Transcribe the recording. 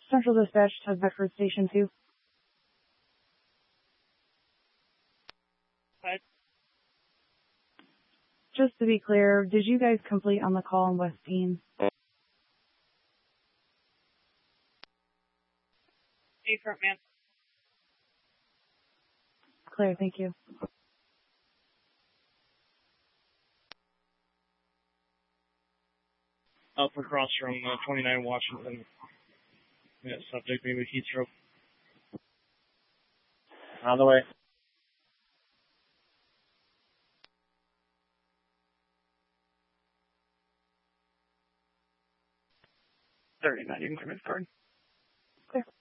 Central Dispatch to Bedford Station 2. Hi. Just to be clear, did you guys complete on the call in West Dean? Hey, front man. Clear, thank you. Up across from 29 Washington. Yeah, subject maybe heat stroke. On the way. 39, you can come in, card. Clear.